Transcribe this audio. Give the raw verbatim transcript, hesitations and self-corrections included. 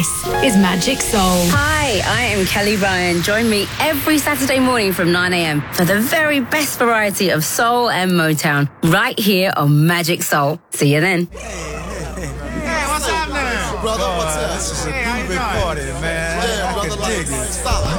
Is Magic Soul. Hi, I am Kelly Ryan. Join me every Saturday morning from nine a.m. for the very best variety of soul and Motown right here on Magic Soul. See you then. Hey, hey, hey. Hey, what's up now? Brother, what's up? This is a hey, big party, man. Yeah, brother, like, stop.